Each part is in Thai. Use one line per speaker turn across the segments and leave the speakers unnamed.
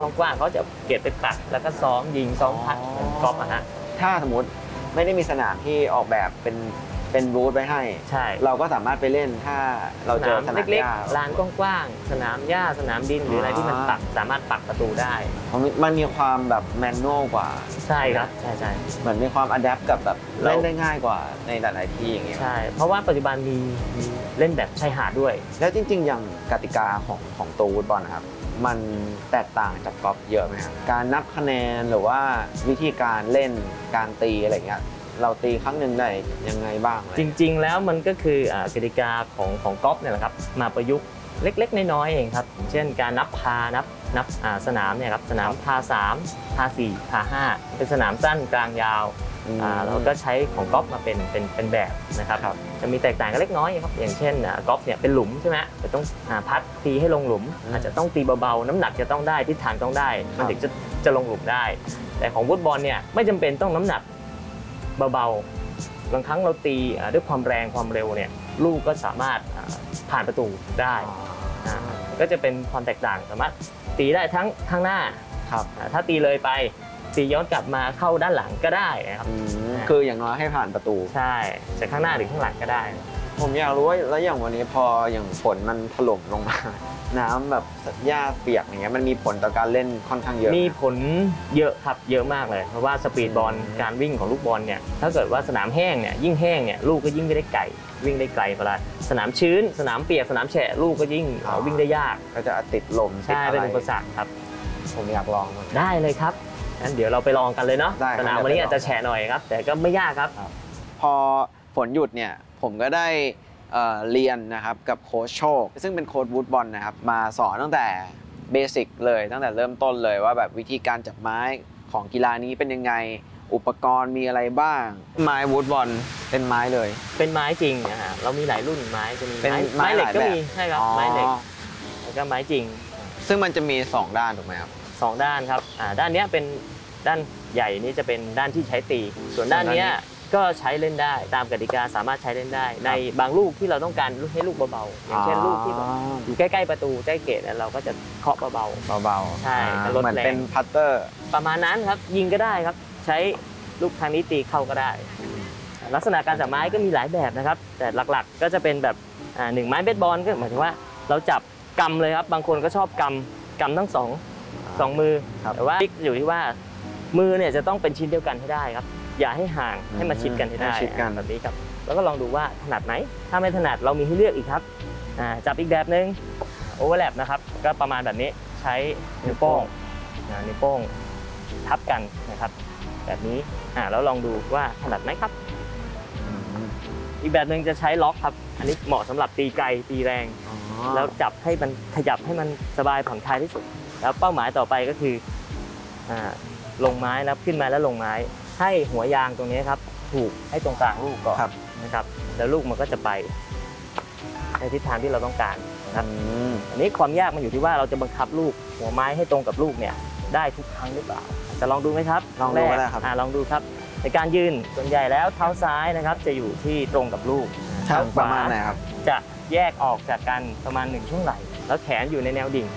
กว้างเขาจะเก็บไปปักแล้วก็ซ้อมยิงซ้อมพัดกอล์ฟฮะ
ถ้าสมมติไม่ได้มีสนามที่ออกแบบเป็นรูทไว้ให้
ใช่
เราก็สามารถไปเล่นถ้าเราเจอสนาม
เล็ก
หญ้า
ๆลานกว้างๆสนามหญ้าสนามดินหรืออะไรที่มันปักสามารถปักประตูได้
มันมีความแบบแมนนวลกว่า
ใช่ครับใช่
เหมือนมีความอัดแอปกับแบบเล่นได้ง่ายกว่าในหลายๆที่อย่างเงี้ย
ใช่เพราะว่าปัจจุบันมีเล่นแบบชายหาดด้วย
แล้วจริงๆอย่างกติกาของตัวฟุตบอลนะครับมันแตกต่างจากกอล์ฟเยอะไหมครับการนับคะแนนหรือว่าวิธีการเล่นการตีอะไรเงี้ยเราตีครั้งหนึ่งได้ยังไงบ้าง
จริงๆแล้วมันก็คือกติกาของกอล์ฟเนี่ยแหละครับมาประยุกต์เล็กๆน้อยๆเองครับเช่นการนับพานับสนามเนี่ยครับสนามพา3พา4พา5เป็นสนามสั้นกลางยาวเราก็ใช้ของกอล์ฟมาเป็นแบบนะครับจะมีแตกต่างกันเล็กน้อยครับอย่างเช่นกอล์ฟเนี่ยเป็นหลุมใช่ไหมจะต้องพัดตีให้ลงหลุมอาจจะต้องตีเบาๆน้ำหนักจะต้องได้ทิศทางต้องได้มันถึงจะลงหลุมได้แต่ของฟุตบอลเนี่ยไม่จำเป็นต้องน้ำหนักเบาๆบางครั้งเราตีด้วยความแรงความเร็วเนี่ยลูกก็สามารถผ่านประตูได้ก็จะเป็นความแตกต่างสามารถตีได้ทั้งข้างหน้าถ้าตีเลยไปตีย้อนกลับมาเข้าด้านหลังก็ได้ครับ
คืออย่างน้อยให้ผ่านประตู
ใช่จากข้างหน้าหรือข้างหลังก็ได้
ผมอยากรู้ว่าแล้วอย่างวันนี้พออย่างฝนมันถล่มลงมาน้ำแบบหญ้าเปียกอย่างเงี้ยมันมีผลต่อการเล่นค่อนข้างเยอะ
มีผลเยอะครับเยอะมากเลยเพราะว่าสปีดบอลการวิ่งของลูกบอลเนี่ยถ้าเกิดว่าสนามแห้งเนี่ยยิ่งแห้งเนี่ยลูกก็ยิ่งไม่ได้ไกลวิ่งได้ไกลเวลาสนามชื้นสนามเปียกสนามแฉะลูกก็ยิ่งวิ่งได้ยาก
ก็จะติดลม
ใช่เป็นอุปสรรคครับ
ผมอยากลอง
ได้เลยครับงั้นเดี๋ยวเราไปลองกันเลยเนาะสนามวันนี้อาจจะแฉะหน่อยครับแต่ก็ไม่ยากครับ
พอฝนหยุดเนี่ยผมก็ได้เรียนนะครับกับโค้ชโชคซึ่งเป็นโค้ชวูดบอลนะครับมาสอนตั้งแต่เบสิกเลยตั้งแต่เริ่มต้นเลยว่าแบบวิธีการจับไม้ของกีฬานี้เป็นยังไงอุปกรณ์มีอะไรบ้างไม้วูดบอลเป็นไม้เลย
เป็นไม้จริงนะฮะเรามีหลายรุ่นไม้จะมีไม้เหล็กก็มีใช่ครับไม้เหล็กแล้วก็ไม้จริง
ซึ่งมันจะมี2ด้านถูกไหมครับ
2ด้านครับด้านนี้เป็นด้านใหญ่นี้จะเป็นด้านที่ใช้ตีส่วนด้านนี้ก็ใช้เล่นได้ตามกติกาสามารถใช้เล่นได้ในบางลูกที่เราต้องการให้ลูกเบาๆอย่างเช่นลูกที่อยู่ใกล้ๆประตูใกล้เกตเราก็จะเคาะเบาๆใช่ลดแรง
เหมือนเป็นพัตเตอร์
ประมาณนั้นครับยิงก็ได้ครับใช้ลูกทางนี้ตีเข้าก็ได้ลักษณะการจับไม้ก็มีหลายแบบนะครับแต่หลักๆก็จะเป็นแบบ1ไม้เบสบอลก็หมายถึงว่าเราจับกำเลยครับบางคนก็ชอบกำทั้งสองมือแต่ว่าอยู่ที่ว่ามือเนี่ยจะต้องเป็นชิ้นเดียวกันให้ได้ครับอย่าให้ห่างให้มาชิดกันให้ได้แบบนี้ครับแล้วก็ลองดูว่าถนัดไหมถ้าไม่ถนัดเรามีให้เลือกอีกครับจับอีกแบบนึงโอเวอร์แลปนะครับก็ประมาณแบบนี้ใช้นิ้วโป้งทับกันนะครับแบบนี้แล้วลองดูว่าถนัดไหมครับอีกแบบนึงจะใช้ล็อกครับอันนี้เหมาะสำหรับตีไกลตีแรงแล้วจับให้มันขยับให้มันสบายผ่อนคลายที่สุดแล้วเป้าหมายต่อไปก็คือลงไม้แล้วขึ้นมาแล้วลงไม้ให้หัวยางตรงนี้ครับถูกให้ตรงกลางลูกก่อนนะครับแล้วลูกมันก็จะไปในทิศทางที่เราต้องการนะครับอันนี้ความยากมันอยู่ที่ว่าเราจะบังคับลูกหัวไม้ให้ตรงกับลูกเนี่ยได้ทุกครั้งหรือเปล่าจะลองดูไหมครับ
ลองดูก็ได้ครับ
ลองดูครับในการยืนส่วนใหญ่แล้วเท้าซ้ายนะครับจะอยู่ที่ตรงกับลูก
เท้าขวาประมาณไหนครับ
จะแยกออกจากกันประมาณ1ช่วงไหล่แล้วแขนอยู่ในแนวดิ่ง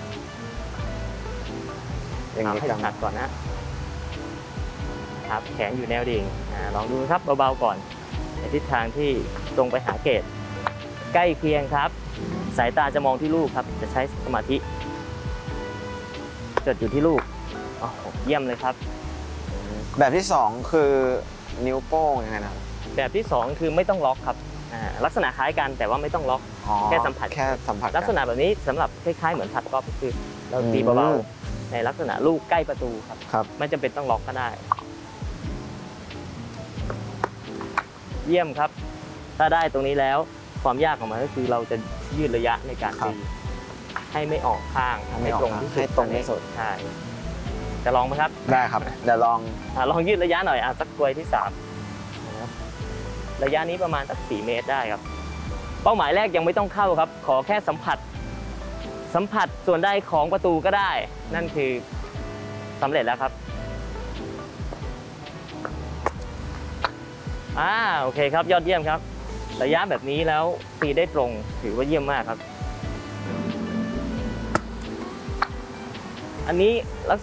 อย่างนี้
ให้ถนัดก่อนนะครับแขนอยู่แนวดิ่งลองดูครับเบาๆก่อนในทิศทางที่ตรงไปหาเกตใกล้เคียงครับสายตาจะมองที่ลูกครับจะใช้สมาธิจดอยู่ที่ลูกเยี่ยมเลยครับ
แบบที่2คือนิ้วโป้งยังไงนะ
แบบที่2คือไม่ต้องล็อกครับลักษณะคล้ายกันแต่ว่าไม่ต้องล็อกแค่สัมผัสลักษณะแบบนี้สำหรับคล้ายๆเหมือนพัดกอล์ฟคือเราตีเบาๆในลักษณะลูกใกล้ประตูครับไม่จำเป็นต้องล็อกก็ได้เยี่ยมครับถ้าได้ตรงนี้แล้วความยากของมันก็คือเราจะยืดระยะในการตีให้ไม่ออกข้างให้ตรงที่สุดใช่จะลองไหมครับ
ได้ครับเดี๋ยวล
องยืดระยะหน่อยสักกลวยที่3ระยะนี้ประมาณสัก4 เมตรได้ครับเป้าหมายแรกยังไม่ต้องเข้าครับขอแค่สัมผัสส่วนได้ของประตูก็ได้นั่นคือสำเร็จแล้วครับโอเคครับยอดเยี่ยมครับระยะแบบนี้แล้วตีได้ตรงถือว่าเยี่ยมมากครับอันนี้ลักษ